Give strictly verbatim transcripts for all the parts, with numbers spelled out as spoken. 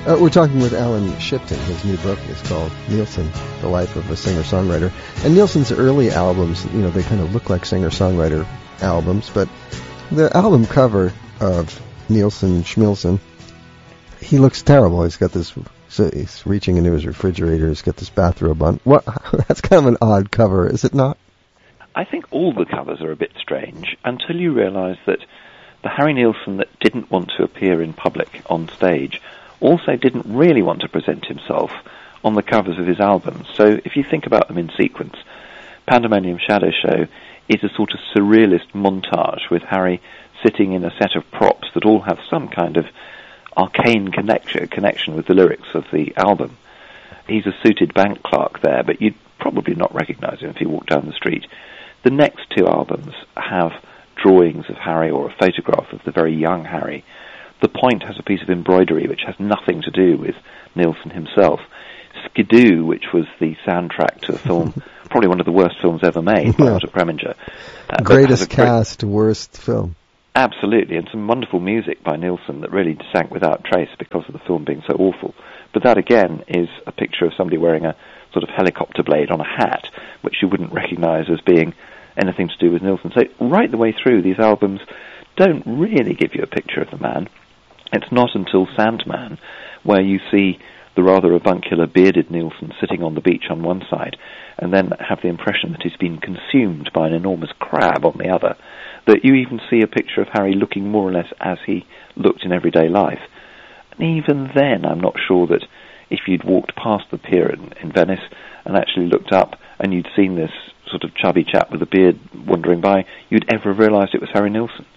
Uh, we're talking with Alan Shipton. His new book is called Nilsson, The Life of a Singer-Songwriter. And Nilsson's early albums, you know, they kind of look like singer-songwriter albums, but the album cover of Nilsson Schmilsson, he looks terrible. He's got this, so he's reaching into his refrigerator, he's got this bathrobe on. What? That's kind of an odd cover, is it not? I think all the covers are a bit strange until you realise that the Harry Nilsson that didn't want to appear in public on stage also didn't really want to present himself on the covers of his albums. So if you think about them in sequence, Pandemonium Shadow Show is a sort of surrealist montage with Harry sitting in a set of props that all have some kind of arcane connection, connection with the lyrics of the album. He's a suited bank clerk there, but you'd probably not recognise him if you walked down the street. The next two albums have drawings of Harry or a photograph of the very young Harry. The Point has a piece of embroidery which has nothing to do with Nilsson himself. Skidoo, which was the soundtrack to a film, probably one of the worst films ever made by Otto Preminger. Uh, Greatest cast, great, worst film. Absolutely, and some wonderful music by Nilsson that really sank without trace because of the film being so awful. But that, again, is a picture of somebody wearing a sort of helicopter blade on a hat, which you wouldn't recognise as being anything to do with Nilsson. So right the way through, these albums don't really give you a picture of the man. It's not until Sandman where you see the rather avuncular bearded Nilsson sitting on the beach on one side and then have the impression that he's been consumed by an enormous crab on the other, that you even see a picture of Harry looking more or less as he looked in everyday life. And even then, I'm not sure that if you'd walked past the pier in, in Venice and actually looked up and you'd seen this sort of chubby chap with a beard wandering by, you'd ever have realised it was Harry Nilsson.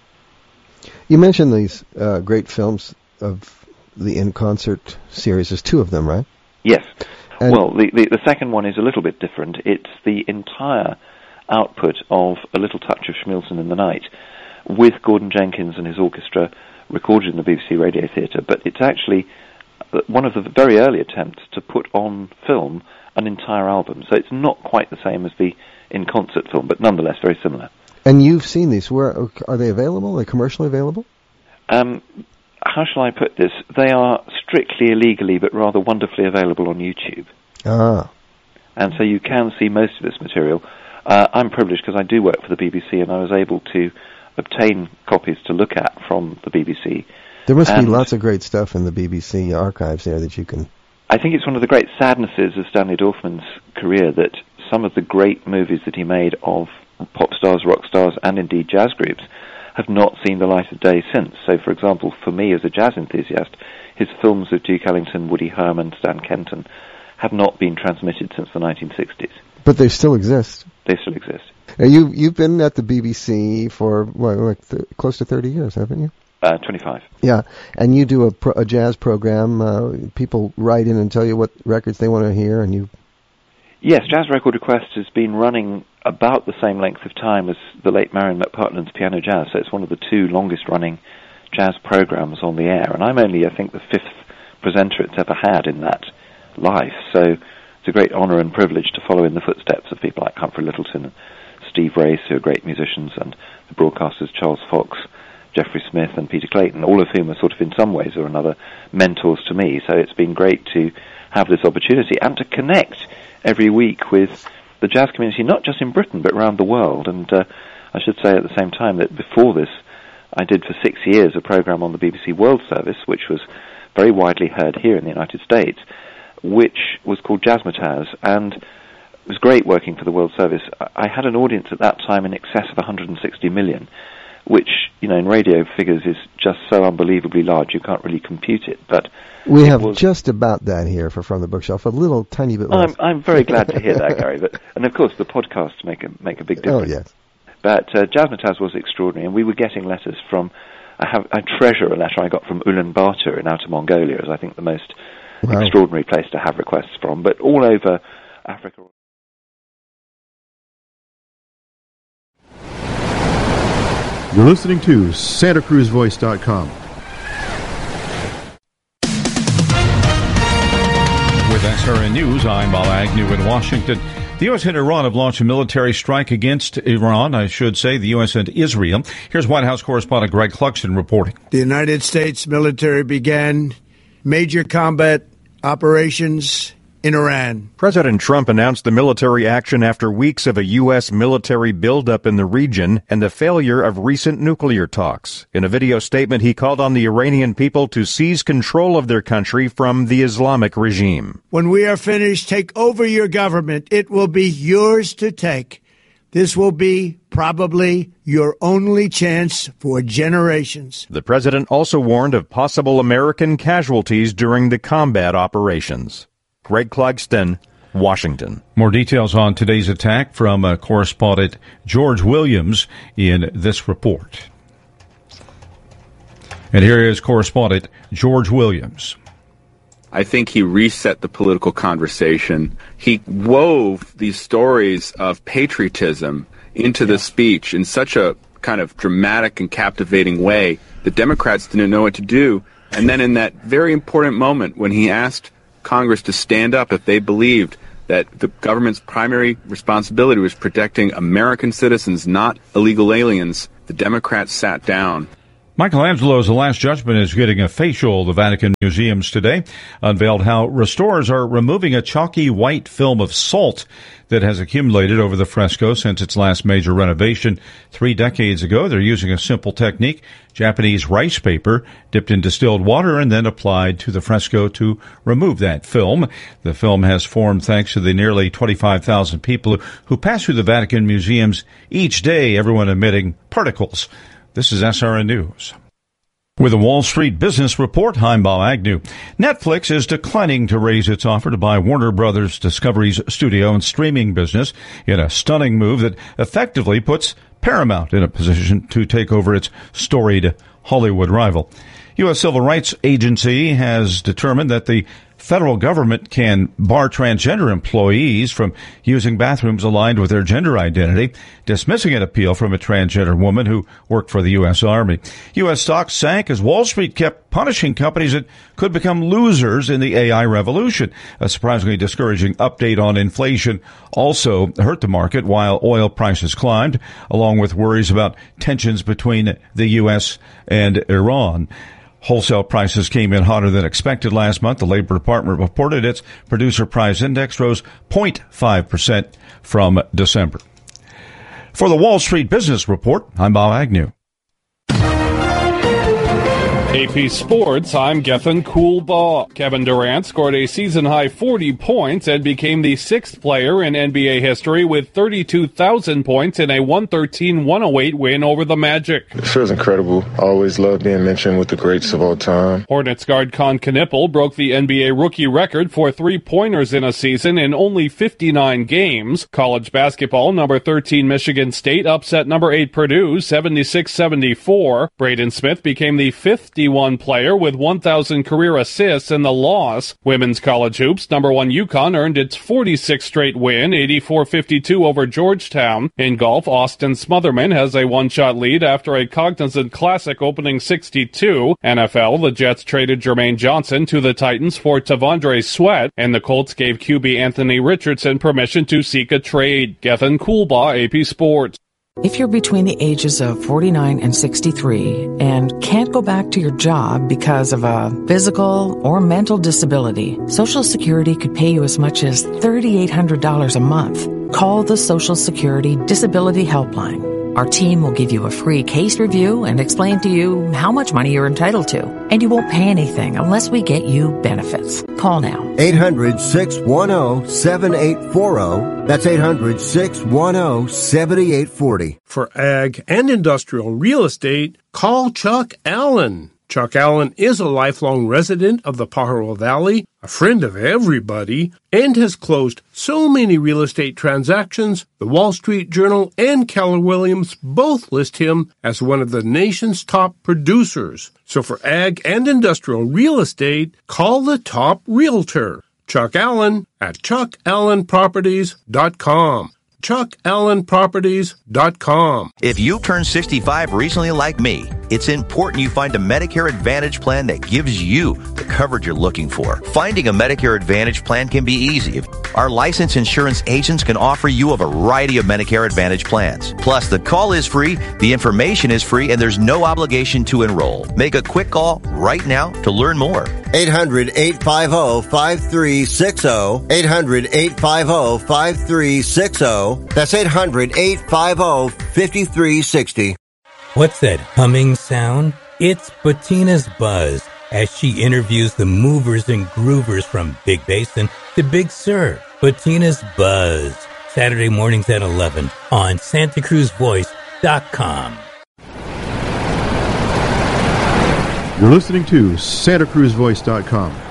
You mentioned these uh, great films of the In Concert series. There's two of them, right? Yes. And well, the, the, the second one is a little bit different. It's the entire output of A Little Touch of Schmilsson in the Night with Gordon Jenkins and his orchestra recorded in the B B C Radio Theatre, but it's actually one of the very early attempts to put on film an entire album. So it's not quite the same as the In Concert film, but nonetheless very similar. And you've seen these. Where are they available? Are they commercially available? Um, how shall I put this? They are strictly illegally, but rather wonderfully available on YouTube. Ah. And so you can see most of this material. Uh, I'm privileged because I do work for the B B C, and I was able to obtain copies to look at from the B B C. There must and be lots of great stuff in the B B C archives there that you can... I think it's one of the great sadnesses of Stanley Dorfman's career that some of the great movies that he made of pop stars, rock stars, and indeed jazz groups have not seen the light of day since. So, for example, for me as a jazz enthusiast, his films of Duke Ellington, Woody Herman, Stan Kenton have not been transmitted since the nineteen sixties. But they still exist. They still exist. Now you, you've been at the B B C for what, like th- close to thirty years, haven't you? Uh, twenty-five. Yeah, and you do a, pro- a jazz program. Uh, people write in and tell you what records they want to hear, and you... Yes, Jazz Record Request has been running about the same length of time as the late Marion McPartland's Piano Jazz, so it's one of the two longest-running jazz programs on the air, and I'm only, I think, the fifth presenter it's ever had in that life, so it's a great honour and privilege to follow in the footsteps of people like Humphrey Lyttelton and Steve Race, who are great musicians, and the broadcasters Charles Fox, Jeffrey Smith, and Peter Clayton, all of whom are sort of in some ways or another mentors to me, so it's been great to have this opportunity and to connect every week with the jazz community, not just in Britain, but around the world. And uh, I should say at the same time that before this, I did for six years a program on the B B C World Service, which was very widely heard here in the United States, which was called Jazzmatazz, and it was great working for the World Service. I had an audience at that time in excess of one hundred sixty million, which, you know, in radio figures is just so unbelievably large, you can't really compute it. But we have just about that here for From the Bookshelf, a little tiny bit less. I'm, I'm very glad to hear that, Gary. But, and of course, the podcasts make a make a big difference. Oh, yes. But uh, Jazzmatazz was extraordinary, and we were getting letters from, I have I treasure a letter I got from Ulaanbaatar in Outer Mongolia, as I think the most wow. extraordinary place to have requests from, but all over Africa. You're listening to Santa Cruz Voice dot com. With S R N News, I'm Bob Agnew in Washington. The U S and Iran have launched a military strike against Iran, I should say, the U S and Israel. Here's White House correspondent Greg Clugston reporting. The United States military began major combat operations in Iran. President Trump announced the military action after weeks of a U S military buildup in the region and the failure of recent nuclear talks. In a video statement, he called on the Iranian people to seize control of their country from the Islamic regime. When we are finished, take over your government. It will be yours to take. This will be probably your only chance for generations. The president also warned of possible American casualties during the combat operations. Greg Clugston, Washington. More details on today's attack from uh, correspondent George Williams in this report. And here is correspondent George Williams. I think he reset the political conversation. He wove these stories of patriotism into the speech in such a kind of dramatic and captivating way that Democrats didn't know what to do. And then in that very important moment when he asked Congress to stand up if they believed that the government's primary responsibility was protecting American citizens, not illegal aliens, the Democrats sat down. Michelangelo's The Last Judgment is getting a facial. The Vatican Museums today unveiled how restorers are removing a chalky white film of salt that has accumulated over the fresco since its last major renovation three decades ago. They're using a simple technique, Japanese rice paper dipped in distilled water and then applied to the fresco to remove that film. The film has formed thanks to the nearly twenty-five thousand people who pass through the Vatican Museums each day, everyone emitting particles. This is S R N News. With a Wall Street Business Report, I'm Bob Agnew. Netflix is declining to raise its offer to buy Warner Brothers Discovery's studio and streaming business in a stunning move that effectively puts Paramount in a position to take over its storied Hollywood rival. U S Civil Rights Agency has determined that the federal government can bar transgender employees from using bathrooms aligned with their gender identity, dismissing an appeal from a transgender woman who worked for the U S Army. U S stocks sank as Wall Street kept punishing companies that could become losers in the A I revolution. A surprisingly discouraging update on inflation also hurt the market while oil prices climbed, along with worries about tensions between the U S and Iran. Wholesale prices came in hotter than expected last month. The Labor Department reported its producer price index rose zero point five percent from December. For the Wall Street Business Report, I'm Bob Agnew. A P Sports, I'm Gethin Coolbaugh. Kevin Durant scored a season-high forty points and became the sixth player in N B A history with thirty-two thousand points in a one thirteen one oh eight win over the Magic. It feels incredible. I always love being mentioned with the greats of all time. Hornets guard Con Knippel broke the N B A rookie record for three-pointers in a season in only fifty-nine games. College basketball, number thirteen Michigan State upset number eight Purdue seventy-six seventy-four. Braden Smith became the fifth one player with one thousand career assists in the loss. Women's college hoops, number one UConn earned its forty-sixth straight win, eighty-four fifty-two over Georgetown. In golf, Austin Smotherman has a one-shot lead after a Cognizant Classic opening sixty-two. N F L, the Jets traded Jermaine Johnson to the Titans for Tavondre Sweat, and the Colts gave Q B Anthony Richardson permission to seek a trade. Gethin Coolbaugh, A P Sports. If you're between the ages of forty-nine and sixty-three and can't go back to your job because of a physical or mental disability, Social Security could pay you as much as three thousand eight hundred dollars a month. Call the Social Security Disability Helpline. Our team will give you a free case review and explain to you how much money you're entitled to. And you won't pay anything unless we get you benefits. Call now. eight hundred, six one zero, seven eight four zero. That's eight hundred, six one zero, seven eight four zero. For ag and industrial real estate, call Chuck Allen. Chuck Allen is a lifelong resident of the Pajaro Valley, a friend of everybody, and has closed so many real estate transactions, the Wall Street Journal and Keller Williams both list him as one of the nation's top producers. So for ag and industrial real estate, call the top realtor, Chuck Allen, at chuck allen properties dot com. chuck allen properties dot com. If you turned sixty-five recently like me, it's important you find a Medicare Advantage plan that gives you the coverage you're looking for. Finding a Medicare Advantage plan can be easy. Our licensed insurance agents can offer you a variety of Medicare Advantage plans. Plus, the call is free, the information is free, and there's no obligation to enroll. Make a quick call right now to learn more. eight hundred, eight five zero, five three six zero. eight hundred, eight five zero, five three six zero. That's eight hundred, eight five zero, five three six zero. What's that humming sound? It's Bettina's Buzz as she interviews the movers and groovers from Big Basin to Big Sur. Bettina's Buzz. Saturday mornings at eleven on Santa Cruz Voice dot com. You're listening to Santa Cruz Voice dot com.